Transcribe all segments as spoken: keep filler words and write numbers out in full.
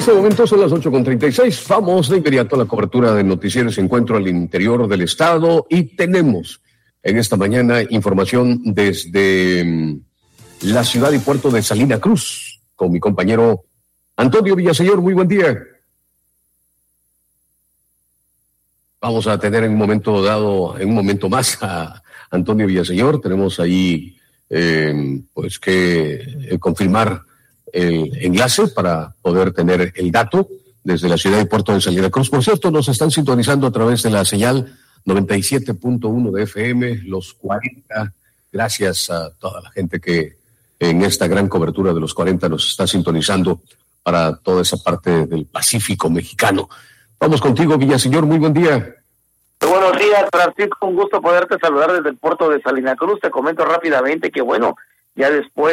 este momento son las ocho con treinta y seis. Vamos de inmediato a la cobertura de Noticieros Encuentro al interior del estado y tenemos en esta mañana información desde la ciudad y puerto de Salina Cruz con mi compañero Antonio Villaseñor. Muy buen día. Vamos a tener en un momento dado, en un momento más a Antonio Villaseñor. Tenemos ahí eh, pues que eh, confirmar el enlace para poder tener el dato desde la ciudad y puerto de Salina Cruz. Por cierto, nos están sintonizando a través de la señal noventa y siete punto uno de F M, los cuarenta. Gracias a toda la gente que en esta gran cobertura de los cuarenta nos está sintonizando para toda esa parte del Pacífico mexicano. Vamos contigo, Villaseñor, muy buen día. Muy buenos días, Francisco, un gusto poderte saludar desde el puerto de Salina Cruz. Te comento rápidamente que, bueno, ya después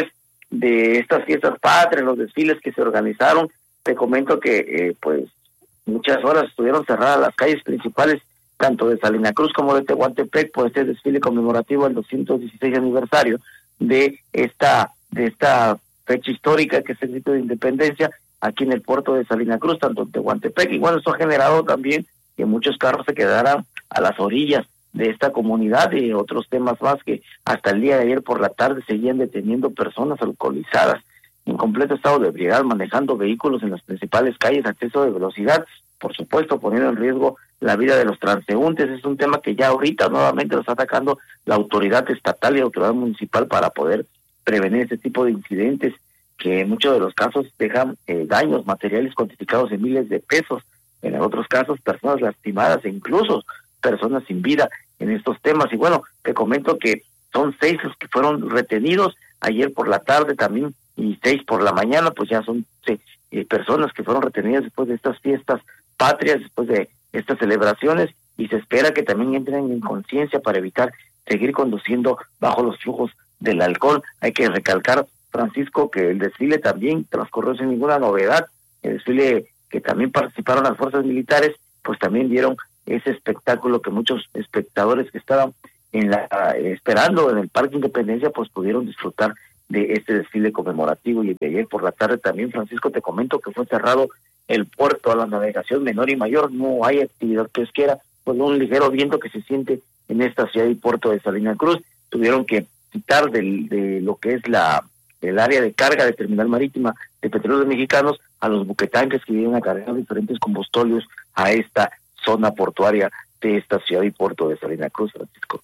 de estas fiestas patrias, los desfiles que se organizaron, te comento que eh, pues muchas horas estuvieron cerradas las calles principales, tanto de Salina Cruz como de Tehuantepec, por este desfile conmemorativo del doscientos dieciséis aniversario de esta de esta fecha histórica que es el grito de independencia aquí en el puerto de Salina Cruz, tanto en Tehuantepec, y bueno, eso ha generado también que muchos carros se quedaran a las orillas de esta comunidad y otros temas más que hasta el día de ayer por la tarde seguían deteniendo personas alcoholizadas en completo estado de ebriedad manejando vehículos en las principales calles a exceso de velocidad, por supuesto poniendo en riesgo la vida de los transeúntes. Es un tema que ya ahorita nuevamente lo está atacando la autoridad estatal y la autoridad municipal para poder prevenir este tipo de incidentes que en muchos de los casos dejan eh, daños materiales cuantificados en miles de pesos, en otros casos personas lastimadas e incluso personas sin vida en estos temas. Y bueno, te comento que son seis los que fueron retenidos ayer por la tarde también y seis por la mañana, pues ya son sí, eh, personas que fueron retenidas después de estas fiestas patrias, después de estas celebraciones, y se espera que también entren en conciencia para evitar seguir conduciendo bajo los flujos del alcohol. Hay que recalcar, Francisco, que el desfile también transcurrió sin ninguna novedad. El desfile que también participaron las fuerzas militares, pues también dieron ese espectáculo que muchos espectadores que estaban en la esperando en el Parque Independencia pues pudieron disfrutar de este desfile conmemorativo. Y de ayer por la tarde también, Francisco, te comento que fue cerrado el puerto a la navegación menor y mayor, no hay actividad pesquera, pues un ligero viento que se siente en esta ciudad y puerto de Salina Cruz. Tuvieron que quitar del, de lo que es la el área de carga de terminal marítima de Petróleos Mexicanos a los buquetanques que vienen a cargar diferentes combustibles a esta zona portuaria de esta ciudad y puerto de Salina Cruz, Francisco.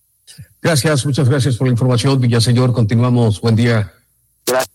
Gracias, muchas gracias por la información, Villaseñor. Continuamos, buen día. Gracias.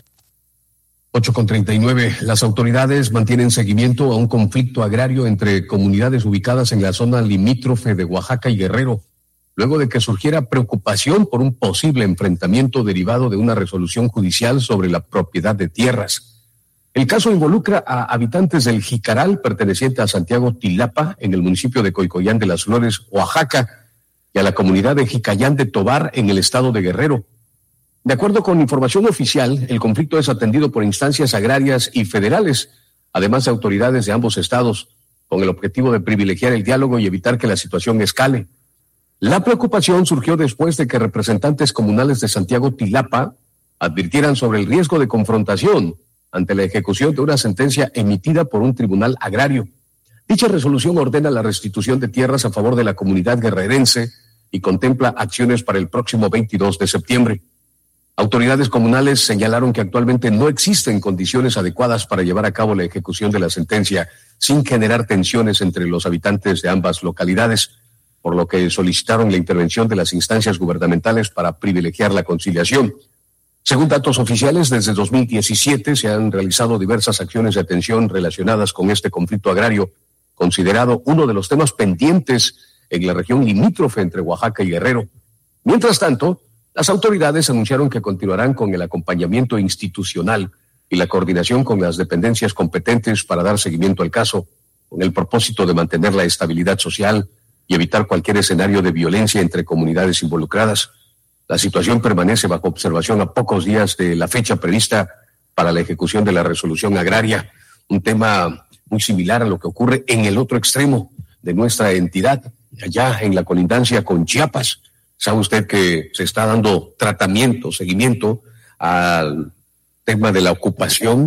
ocho con treinta y nueve. Las autoridades mantienen seguimiento a un conflicto agrario entre comunidades ubicadas en la zona limítrofe de Oaxaca y Guerrero, luego de que surgiera preocupación por un posible enfrentamiento derivado de una resolución judicial sobre la propiedad de tierras. El caso involucra a habitantes del Jicaral, perteneciente a Santiago Tilapa, en el municipio de Coicoyán de las Flores, Oaxaca, y a la comunidad de Jicayán de Tobar, en el estado de Guerrero. De acuerdo con información oficial, el conflicto es atendido por instancias agrarias y federales, además de autoridades de ambos estados, con el objetivo de privilegiar el diálogo y evitar que la situación escale. La preocupación surgió después de que representantes comunales de Santiago Tilapa advirtieran sobre el riesgo de confrontación ante la ejecución de una sentencia emitida por un tribunal agrario. Dicha resolución ordena la restitución de tierras a favor de la comunidad guerrerense y contempla acciones para el próximo veintidós de septiembre. Autoridades comunales señalaron que actualmente no existen condiciones adecuadas para llevar a cabo la ejecución de la sentencia sin generar tensiones entre los habitantes de ambas localidades, por lo que solicitaron la intervención de las instancias gubernamentales para privilegiar la conciliación. Según datos oficiales, desde dos mil diecisiete se han realizado diversas acciones de atención relacionadas con este conflicto agrario, considerado uno de los temas pendientes en la región limítrofe entre Oaxaca y Guerrero. Mientras tanto, las autoridades anunciaron que continuarán con el acompañamiento institucional y la coordinación con las dependencias competentes para dar seguimiento al caso, con el propósito de mantener la estabilidad social y evitar cualquier escenario de violencia entre comunidades involucradas. La situación permanece bajo observación a pocos días de la fecha prevista para la ejecución de la resolución agraria, un tema muy similar a lo que ocurre en el otro extremo de nuestra entidad, allá en la colindancia con Chiapas. Sabe usted que se está dando tratamiento, seguimiento al tema de la ocupación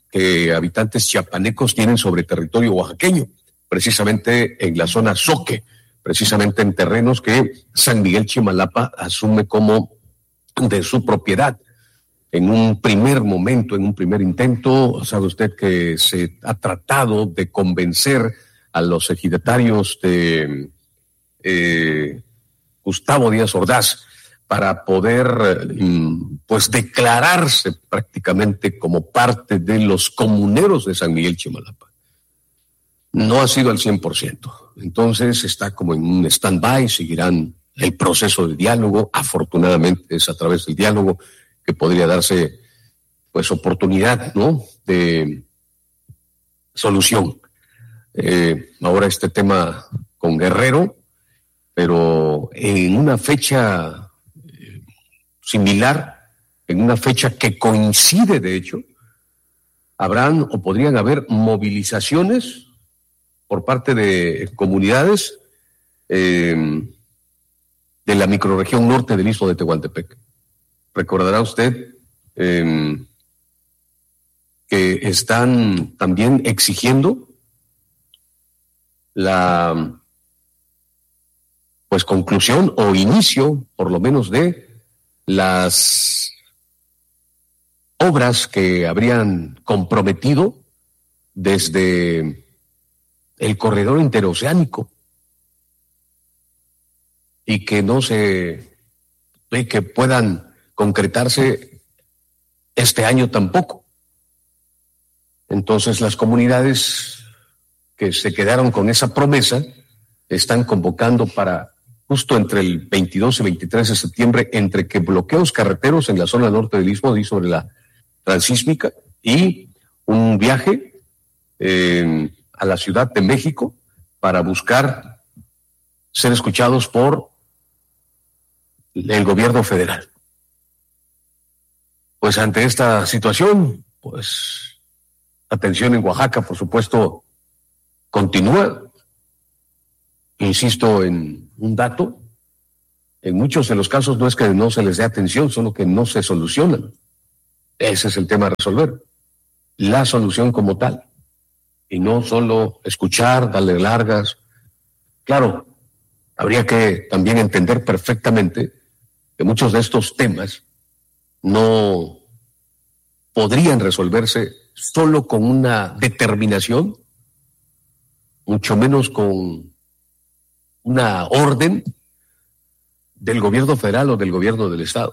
que habitantes chiapanecos tienen sobre territorio oaxaqueño, precisamente en la zona Zoque, precisamente en terrenos que San Miguel Chimalapa asume como de su propiedad. En un primer momento, en un primer intento, sabe usted que se ha tratado de convencer a los ejidatarios de eh, Gustavo Díaz Ordaz para poder pues declararse prácticamente como parte de los comuneros de San Miguel Chimalapa. No ha sido al cien por ciento. Entonces está como en un stand-by, seguirán el proceso de diálogo. Afortunadamente es a través del diálogo que podría darse pues oportunidad, ¿no?, de solución. Eh, ahora este tema con Guerrero, pero en una fecha eh, similar, en una fecha que coincide de hecho, habrán o podrían haber movilizaciones por parte de comunidades eh, de la microrregión norte del Istmo de Tehuantepec. Recordará usted eh, que están también exigiendo la pues conclusión o inicio, por lo menos, de las obras que habrían comprometido desde el corredor interoceánico y que no se ve que puedan concretarse este año tampoco. Entonces las comunidades que se quedaron con esa promesa están convocando para justo entre el veintidós y veintitrés de septiembre, entre que bloqueos carreteros en la zona norte del Istmo y sobre la Transísmica y un viaje eh, a la Ciudad de México para buscar ser escuchados por el gobierno federal. Pues ante esta situación, pues la tensión en Oaxaca, por supuesto, continúa. Insisto en un dato, en muchos de los casos no es que no se les dé atención, solo que no se solucionan. Ese es el tema a resolver, la solución como tal, y no solo escuchar, darle largas. Claro, habría que también entender perfectamente que muchos de estos temas no podrían resolverse solo con una determinación, mucho menos con una orden del gobierno federal o del gobierno del estado.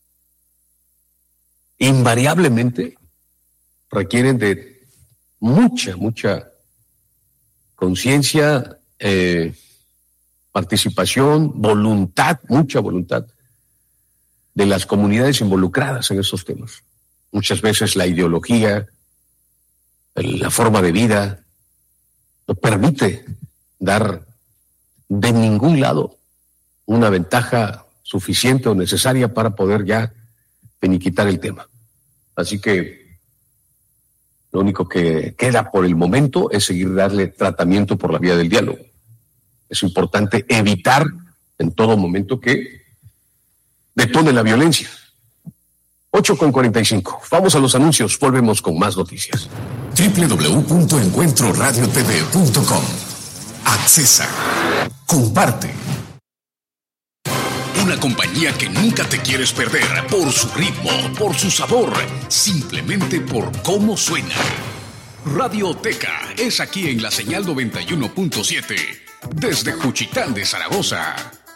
Invariablemente requieren de mucha, mucha conciencia, eh, participación, voluntad, mucha voluntad de las comunidades involucradas en estos temas. Muchas veces la ideología, la forma de vida, no permite dar de ningún lado una ventaja suficiente o necesaria para poder ya finiquitar el tema. Así que lo único que queda por el momento es seguir darle tratamiento por la vía del diálogo. Es importante evitar en todo momento que detone la violencia. ocho con cuarenta y cinco. Vamos a los anuncios, volvemos con más noticias. doble u doble u doble u punto encuentro radio t v punto com. Accesa. Comparte. Una compañía que nunca te quieres perder por su ritmo, por su sabor, simplemente por cómo suena. Radioteca es aquí en la señal noventa y uno punto siete, desde Juchitán de Zaragoza.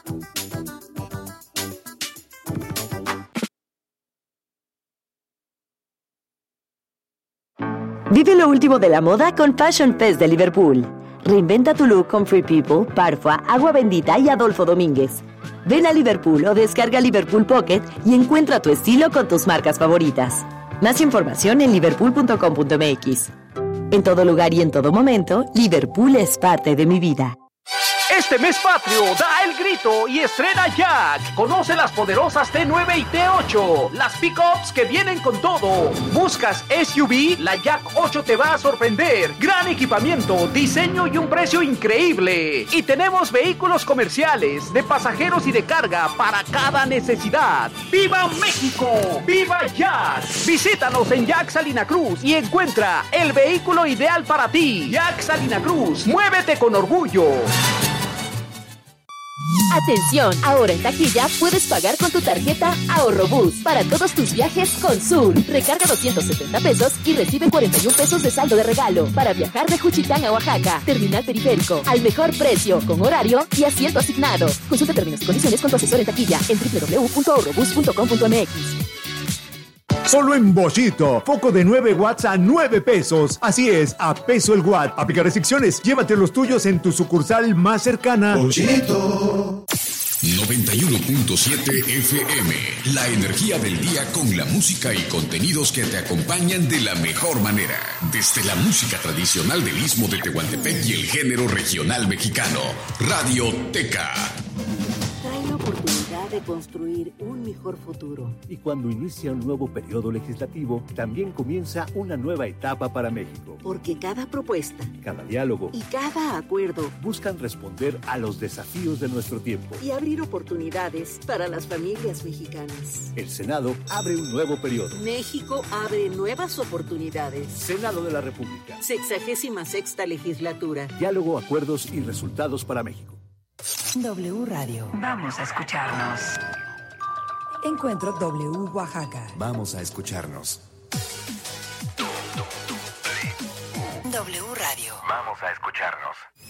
Vive lo último de la moda con Fashion Fest de Liverpool. Reinventa tu look con Free People, Parfua, Agua Bendita y Adolfo Domínguez. Ven a Liverpool o descarga Liverpool Pocket y encuentra tu estilo con tus marcas favoritas. Más información en liverpool punto com punto m x. En todo lugar y en todo momento, Liverpool es parte de mi vida. Este mes patrio, da el grito y estrena Jack. Conoce las poderosas T nueve y T ocho, las pickups que vienen con todo. ¿Buscas S U V? La Jack ocho te va a sorprender. Gran equipamiento, diseño y un precio increíble. Y tenemos vehículos comerciales, de pasajeros y de carga para cada necesidad. ¡Viva México! ¡Viva Jack! Visítanos en Jack Salina Cruz y encuentra el vehículo ideal para ti. Jack Salina Cruz, muévete con orgullo. Atención, ahora en taquilla puedes pagar con tu tarjeta Ahorrobús para todos tus viajes con Sur. Recarga doscientos setenta pesos y recibe cuarenta y un pesos de saldo de regalo para viajar de Juchitán a Oaxaca. Terminal Periférico, al mejor precio, con horario y asiento asignado. Consulta términos y condiciones con tu asesor en taquilla en doble u doble u doble u punto ahorrobús punto com punto m x. Solo en Boschito, foco de nueve watts a nueve pesos. Así es, a peso el watt. Aplica restricciones. Llévate los tuyos en tu sucursal más cercana. Boschito. noventa y uno punto siete F M. La energía del día con la música y contenidos que te acompañan de la mejor manera. Desde la música tradicional del Istmo de Tehuantepec y el género regional mexicano. Radio Teca. Trae la oportunidad de construir un mejor futuro. Y cuando inicia un nuevo periodo legislativo, también comienza una nueva etapa para México. Porque cada propuesta, cada diálogo y cada acuerdo buscan responder a los desafíos de nuestro tiempo y abrir oportunidades para las familias mexicanas. El Senado abre un nuevo periodo. México abre nuevas oportunidades. Senado de la República. Sexagésima sexta legislatura. Diálogo, acuerdos y resultados para México. W Radio. Vamos a escucharnos. Encuentro W Oaxaca. Vamos a escucharnos. W Radio. Vamos a escucharnos.